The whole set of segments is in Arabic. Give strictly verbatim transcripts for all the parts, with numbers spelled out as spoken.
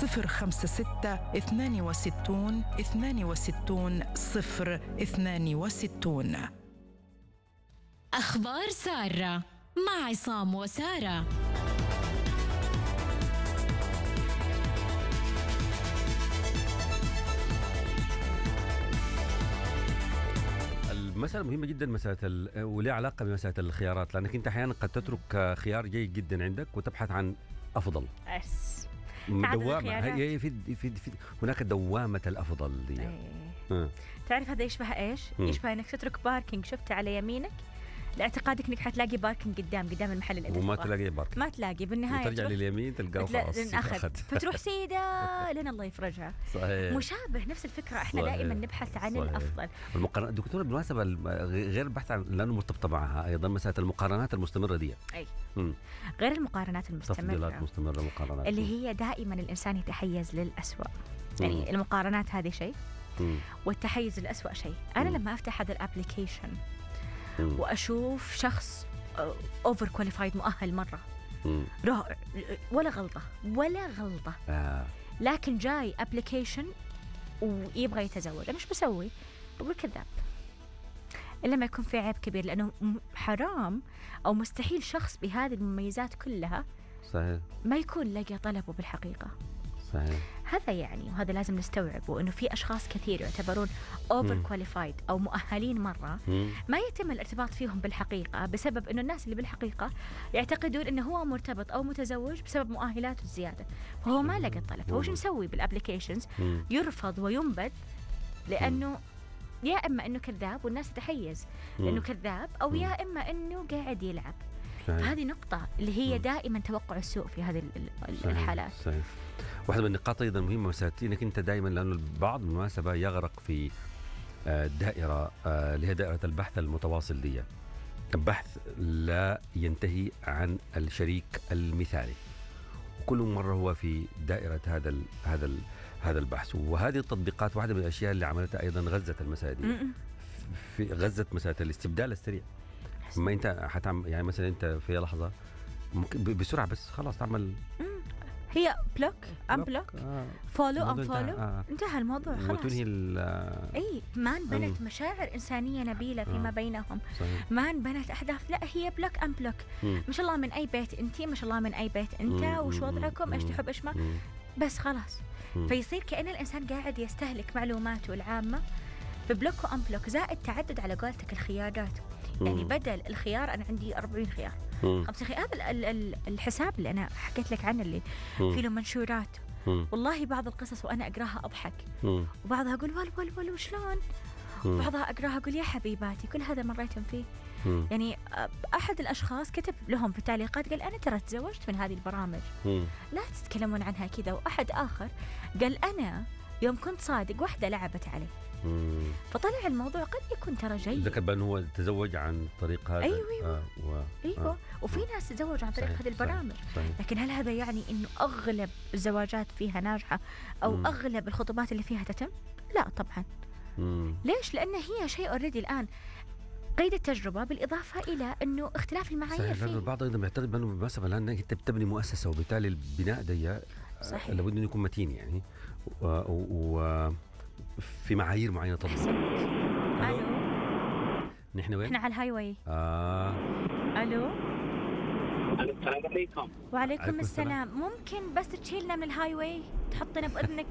صفر خمسة ستة اثنان وستون اثنان وستون صفر اثنان وستون. أخبار سارة مع عصام وسارة. مسألة مهمة جدا، مسألة ولها علاقة بمسألة الخيارات، لأنك أنت أحيانا قد تترك خيار جيد جدا عندك وتبحث عن أفضل. أس دوامة هي في, في, في هناك دوامة الأفضل دي. أه. تعرف هذا يشبه إيش؟ م. يشبه إنك تترك باركينج شفته على يمينك لاعتقادك إنك حتلاقي باركينج قدام قدام المحل اللي وما تلاقي باركينج، ما تلاقي بالنهاية ترجع لليمين تلقاه خلاص أخذ فتروح سيدة لين الله يفرجها. صحيح. مشابه نفس الفكرة. إحنا صحيح. دائما نبحث عن صحيح. الأفضل. المقارنة دكتورة بالمناسبة غير البحث عن لأنه مرتبطة معها أيضا مسألة المقارنات المستمرة دي. أي م. غير المقارنات المستمرة، تفضيلات مستمرة، مقارنات اللي هي دائما الإنسان يتحيز للأسوأ. يعني م. المقارنات هذه شيء م. والتحيز للأسوأ شيء. أنا م. لما أفتح هذا الابليكيشن وأشوف شخص أوفر كواليفايد مؤهل مرة رائع ولا غلطة ولا غلطة آه. لكن جاي أبليكيشن ويبغى يتزوج، أنا مش بسوي؟ بقول كذاب إلا ما يكون في عيب كبير، لأنه حرام أو مستحيل شخص بهذه المميزات كلها صحيح ما يكون لقى طلبه بالحقيقة. صحيح. هذا يعني وهذا لازم نستوعبه، إنه في أشخاص كثير يعتبرون أوفر كواليفايد أو مؤهلين مرة مم. ما يتم الارتباط فيهم بالحقيقة بسبب إنه الناس اللي بالحقيقة يعتقدون إنه هو مرتبط أو متزوج بسبب مؤهلاته الزيادة، فهو ما لقى الطلب. فهو شو نسوي بالابليكيشنز؟ يرفض وينبذ لأنه يا إما إنه كذاب والناس تتحيز لأنه كذاب، أو يا إما إنه قاعد يلعب. هذه نقطة اللي هي دائما توقع السوء في هذه الحالات. صحيح. واحدة من النقاط أيضا مهمة مسألة إنك أنت دائما، لأنه البعض بالمناسبة يغرق في دائرة اللي هي دائرة البحث المتواصل دي، بحث لا ينتهي عن الشريك المثالي، وكل مرة هو في دائرة هذا ال هذا ال هذا البحث. وهذه التطبيقات واحدة من الأشياء اللي عملتها أيضا غزة المسألة دي، في غزة مسألة الاستبدال السريع. ما أنت حتعمل يعني مثلا أنت في لحظة ممكن بسرعة بس خلاص تعمل هي بلوك ام بلوك آه. فولو ام فولو آه. انتهى الموضوع خلاص. وتنهي اي ما انبنت مشاعر انسانيه نبيله فيما آه. بينهم. صحيح. ما انبنت احداث، لا هي بلوك ام بلوك. ما شاء الله من اي بيت انت، ما شاء الله من اي بيت انت، وش وضعكم، ايش تحب ايش ما، بس خلاص. مم. فيصير كأن الانسان قاعد يستهلك معلوماته العامه في بلوك وام بلوك، زائد تعدد على قولتك الخيارات. يعني بدل الخيار أنا عندي أربعين خيار، خمسة خيار. هذا الحساب اللي أنا حكيت لك عنه اللي فيه له منشورات، والله بعض القصص وأنا أقراها أضحك، وبعضها أقول ول ول ول وشلون، وبعضها أقراها أقول يا حبيباتي كل هذا مريتم فيه. يعني أحد الأشخاص كتب لهم في التعليقات قال أنا ترى تزوجت من هذه البرامج، لا تتكلمون عنها كذا. وأحد آخر قال أنا يوم كنت صادق واحدة لعبت عليه. مم. فطلع الموضوع قد يكون ترى جيد. ذكر بأنه هو تزوج عن طريق هذا. أيوة أيوة. آه و... أيوة آه. وفي ناس تزوج عن طريق هذه البرامج. صحيح. صحيح. لكن هل هذا يعني إنه أغلب الزواجات فيها ناجحة أو مم. أغلب الخطوبات اللي فيها تتم؟ لا طبعا. مم. ليش؟ لأن هي شيء أوريدي الآن قيد التجربة، بالإضافة إلى إنه اختلاف المعايير فيه. البعض أيضا يعتقد بأنه بالمناسبة لأن أنت بتبني مؤسسة وبالتالي البناء ده لابد أن يكون متين يعني و... و... في معايير معينة طبعا. ألو نحن وين؟ نحن على الهاي واي. آه. ألو السلام عليكم. وعليكم السلام. ممكن بس تشيلنا من الهاي واي تحطنا بأذنك؟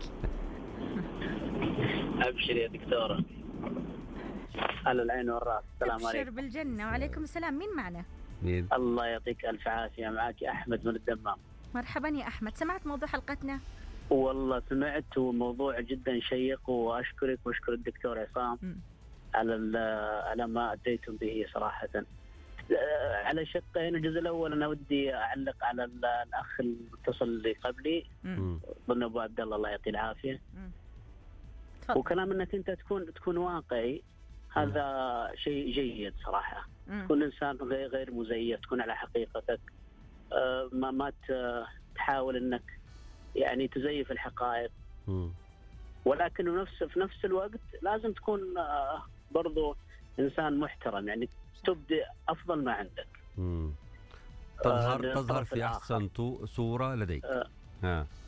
أبشر يا دكتورة. على العين والرأس. السلام عليكم. أبشر بالجنة. وعليكم السلام. مين معنا؟ مين؟ الله يعطيك ألف عافية. معك أحمد من الدمام. مرحبا يا أحمد. سمعت موضوع حلقتنا؟ والله سمعت، وموضوع جدا شيق، وأشكرك وأشكر الدكتور عصام على على ما أديتم به صراحة. على شقين. الجزء الأول أنا ودي أعلق على الأخ المتصل اللي قبلي ضمن أبو عبد الله، الله يعطيه العافية. وكلام أنك أنت تكون تكون واقعي، هذا شيء جيد صراحة. مم. تكون إنسان غير غير مزيف، تكون على حقيقتك، أه ما ما تحاول أنك يعني تزيف الحقائق. مم. ولكن نفس في نفس الوقت لازم تكون أه برضو إنسان محترم، يعني تبدأ أفضل ما عندك. مم. تظهر أه تظهر في أحسن صورة لديك. أه ها